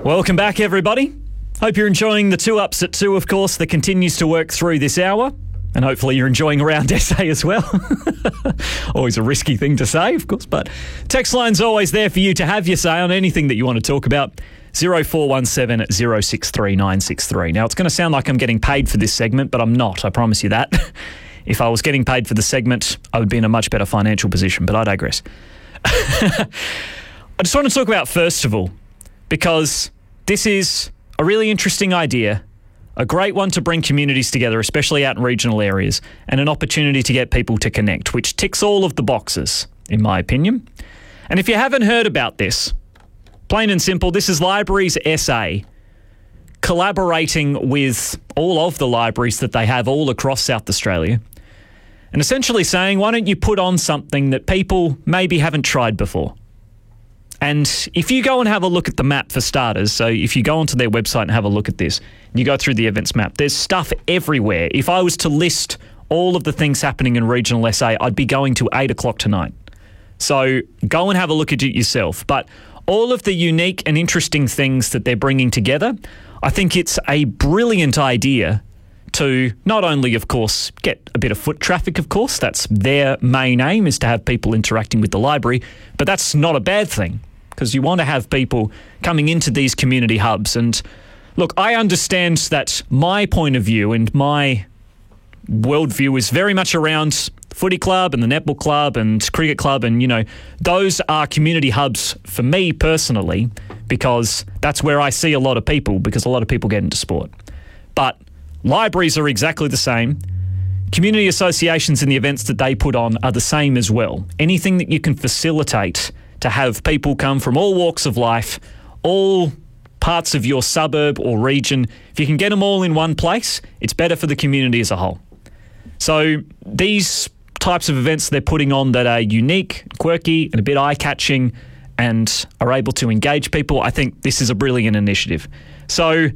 Welcome back, everybody. Hope you're enjoying the 2 Ups at 2, of course, that continues to work through this hour. And hopefully you're enjoying Around SA as well. Always a risky thing to say, of course, but text line's always there for you to have your say on anything that you want to talk about. 0417 063 963. Now, it's going to sound like I'm getting paid for this segment, but I'm not, I promise you that. If I was getting paid for the segment, I would be in a much better financial position, but I digress. I just want to talk about, first of all, because this is a really interesting idea, a great one to bring communities together, especially out in regional areas, and an opportunity to get people to connect, which ticks all of the boxes, in my opinion. And if you haven't heard about this, plain and simple, this is Libraries SA collaborating with all of the libraries that they have all across South Australia and essentially saying, why don't you put on something that people maybe haven't tried before? And if you go and have a look at the map for starters, so if you go onto their website and have a look at this, and you go through the events map, there's stuff everywhere. If I was to list all of the things happening in regional SA, I'd be going to 8 o'clock tonight. So go and have a look at it yourself. But all of the unique and interesting things that they're bringing together, I think it's a brilliant idea to not only, of course, get a bit of foot traffic, of course, that's their main aim, is to have people interacting with the library, but that's not a bad thing because you want to have people coming into these community hubs. And look, I understand that my point of view and my worldview is very much around footy club and the netball club and cricket club, and, you know, those are community hubs for me personally because that's where I see a lot of people, because a lot of people get into sport. But libraries are exactly the same. Community associations and the events that they put on are the same as well. Anything that you can facilitate to have people come from all walks of life, all parts of your suburb or region, if you can get them all in one place, it's better for the community as a whole. So these types of events they're putting on that are unique, quirky, and a bit eye-catching and are able to engage people, I think this is a brilliant initiative. So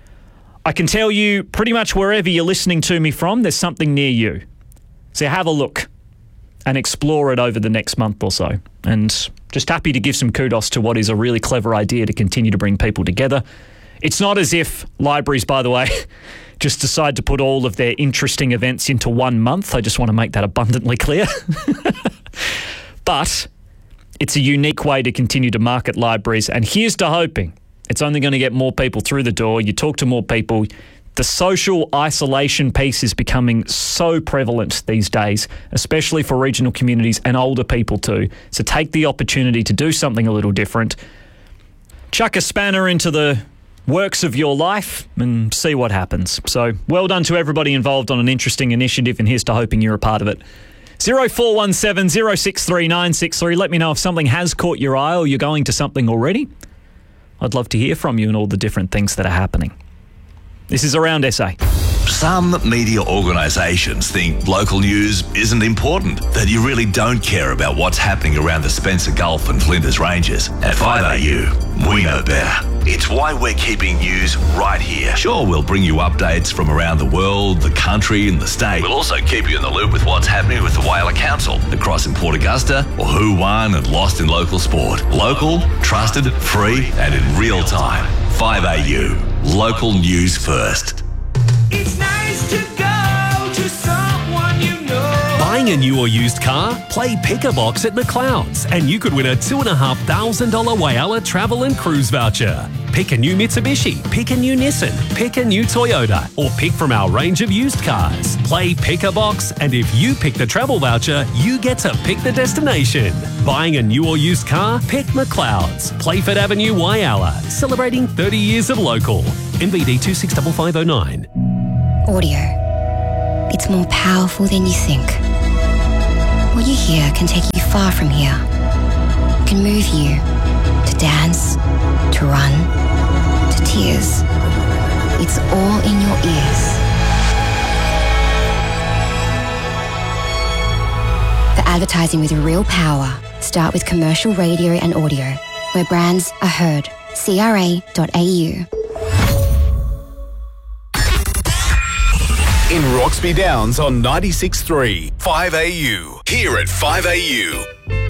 I can tell you pretty much wherever you're listening to me from, there's something near you. So have a look and explore it over the next month or so. And just happy to give some kudos to what is a really clever idea to continue to bring people together. It's not as if libraries, by the way, just decide to put all of their interesting events into 1 month. I just want to make that abundantly clear. But it's a unique way to continue to market libraries. And here's to hoping it's only going to get more people through the door. You talk to more people. The social isolation piece is becoming so prevalent these days, especially for regional communities and older people too. So take the opportunity to do something a little different. Chuck a spanner into the works of your life and see what happens. So well done to everybody involved on an interesting initiative, and here's to hoping you're a part of it. 0417 063 963. Let me know if something has caught your eye or you're going to something already. I'd love to hear from you and all the different things that are happening. This is Around SA. Some media organisations think local news isn't important, that you really don't care about what's happening around the Spencer Gulf and Flinders Ranges. At 5AU, we know better. It's why we're keeping news right here. Sure, we'll bring you updates from around the world, the country and the state. We'll also keep you in the loop with what's happening with the Whyalla Council, across in Port Augusta, or who won and lost in local sport. Local, trusted, free and in real time. 5AU, local news first. It's nice to go to someone you know. Buying a new or used car? Play Pick-a-Box at McLeod's and you could win a $2,500 Whyalla travel and cruise voucher. Pick a new Mitsubishi, pick a new Nissan, pick a new Toyota, or pick from our range of used cars. Play Pick-a-Box, and if you pick the travel voucher, you get to pick the destination. Buying a new or used car? Pick McLeod's. Playford Avenue, Whyalla. Celebrating 30 years of local. NVD 265509. Audio. It's more powerful than you think. What you hear can take you far from here. It can move you to dance, to run, to tears. It's all in your ears. For advertising with real power, start with commercial radio and audio, where brands are heard. CRA.au. In Roxby Downs on 96.3, 5AU. Here at 5AU.